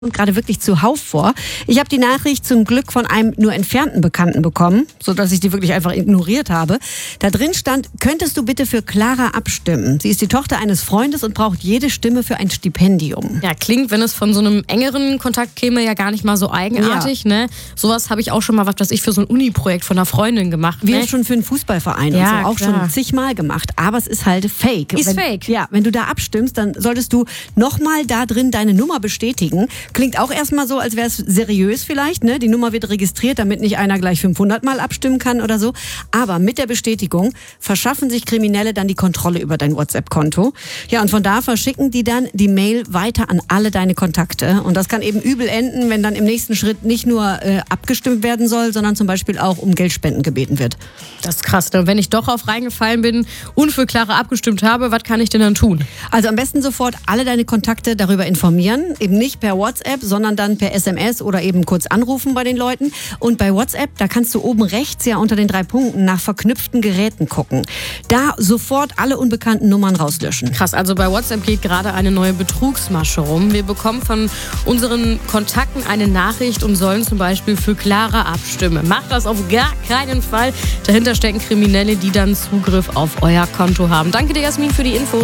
Und gerade wirklich zuhauf vor. Ich habe die Nachricht zum Glück von einem nur entfernten Bekannten bekommen, sodass ich die wirklich einfach ignoriert habe. Da drin stand: Könntest du bitte für Clara abstimmen? Sie ist die Tochter eines Freundes und braucht jede Stimme für ein Stipendium. Ja, klingt, wenn es von so einem engeren Kontakt käme, ja gar nicht mal so eigenartig. Ne? Sowas habe ich auch schon mal, was weiß ich, für so ein Uni-Projekt von einer Freundin gemacht. Wir schon für einen Fußballverein Ja, und so auch klar. schon zigmal gemacht. Aber es ist halt fake. Fake. Ja, wenn du da abstimmst, dann solltest du nochmal da drin deine Nummer bestätigen. Klingt auch erstmal so, als wäre es seriös vielleicht. Ne? Die Nummer wird registriert, damit nicht einer gleich 500 Mal abstimmen kann oder so. Aber mit der Bestätigung verschaffen sich Kriminelle dann die Kontrolle über dein WhatsApp-Konto. Ja, und von da verschicken die dann die Mail weiter an alle deine Kontakte. Und das kann eben übel enden, wenn dann im nächsten Schritt nicht nur abgestimmt werden soll, sondern zum Beispiel auch um Geldspenden gebeten wird. Das ist krass. Ne? Wenn ich doch auf reingefallen bin und für Clara abgestimmt habe, was kann ich denn dann tun? Also am besten sofort alle deine Kontakte darüber informieren. Eben nicht per WhatsApp, sondern dann per SMS oder eben kurz anrufen bei den Leuten. Und bei WhatsApp, da kannst du oben rechts ja unter den 3 Punkten nach verknüpften Geräten gucken. Da sofort alle unbekannten Nummern rauslöschen. Krass, also bei WhatsApp geht gerade eine neue Betrugsmasche rum. Wir bekommen von unseren Kontakten eine Nachricht und sollen zum Beispiel für Clara abstimmen. Macht das auf gar keinen Fall. Dahinter stecken Kriminelle, die dann Zugriff auf euer Konto haben. Danke dir, Jasmin, für die Infos.